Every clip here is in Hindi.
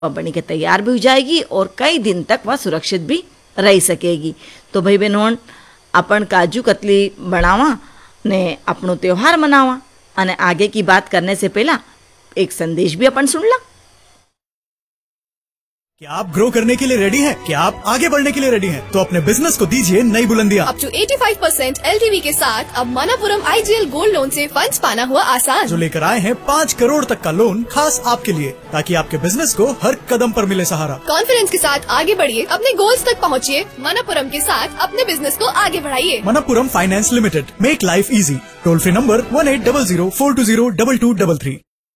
वह बनी के तैयार भी हो जाएगी और कई दिन तक वह सुरक्षित भी रह सकेगी। तो भाई बहनों, अपन काजू कतली बनावा ने अपनो त्योहार मनावा। अने आगे की बात करने से पहला एक संदेश भी अपन सुन ला। क्या आप ग्रो करने के लिए रेडी हैं? क्या आप आगे बढ़ने के लिए रेडी हैं? तो अपने बिजनेस को दीजिए नई बुलंदियां। अप टू 85% LTV के साथ अब मनापुरम IGL गोल्ड लोन से फंड्स पाना हुआ आसान। जो लेकर आए हैं 5 करोड़ तक का लोन खास आपके लिए, ताकि आपके बिजनेस को हर कदम पर मिले सहारा। कॉन्फिडेंस के साथ आगे बढ़िए, अपने गोल्स तक पहुँचिए। मनापुरम के साथ अपने बिजनेस को आगे बढ़ाइए। Manappuram finance limited, make life easy. Toll free number 1800-420-2233।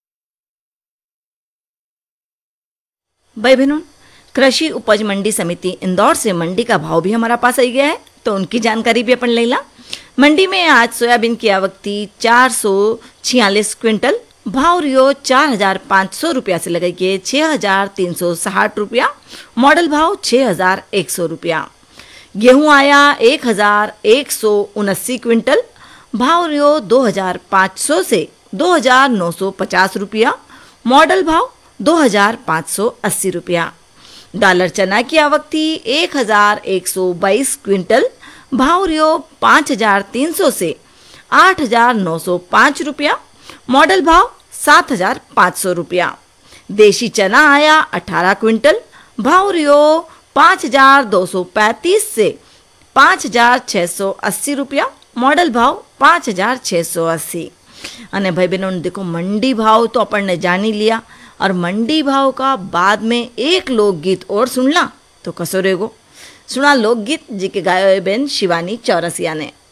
भाई बहनों, कृषि उपज मंडी समिति इंदौर से मंडी का भाव भी हमारा पास आई गया है, तो उनकी जानकारी भी अपन ले ला। मंडी में आज सोयाबीन की आवक थी 446 क्विंटल। भाव रियो 4,500 रुपया से लगाई के 6,360 रुपया। मॉडल भाव 6,100 रुपया। गेहूं आया 1,179 क्विंटल। भाव रियो 2,500 से 2,950 रुपया। मॉडल भाव 2,580 रुपया। डॉलर चना की आवक थी 1,122 क्विंटल। भाव रियो 5,300 से 8,905 रुपया। मॉडल भाव 7,500 रुपया। देशी चना आया 18 क्विंटल। भाव रियो 5,235 से 5,680 रुपया। मॉडल भाव 5,680। अने भाई बहनों, देखो मंडी भाव तो अपन ने जानी लिया, और मंडी भाव का बाद में एक लोकगीत और सुनला तो कसो रेगो। सुना लोकगीत जी के गायो बेन शिवानी चौरसिया ने।